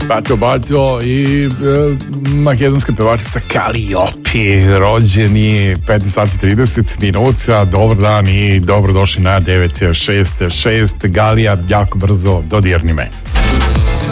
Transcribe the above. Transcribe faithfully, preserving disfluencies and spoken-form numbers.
Bato Bato i e, makedonska pevačica Calliope, rođeni petnaest sati trideset minuta. Dobar dan i dobrodošli na devet šest šest. Galija, jako brzo dodirni me.